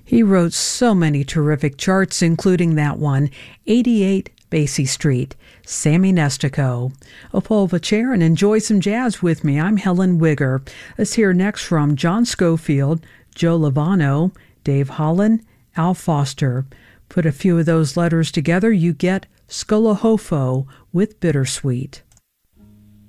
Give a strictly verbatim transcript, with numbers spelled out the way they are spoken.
He wrote so many terrific charts, including that one, eighty-eight Basie Street, Sammy Nestico. Oh, pull up a chair and enjoy some jazz with me. I'm Helen Wigger. Let's hear next from John Scofield, Joe Lovano, Dave Holland, Al Foster. Put a few of those letters together, you get Skolahofo with Bittersweet.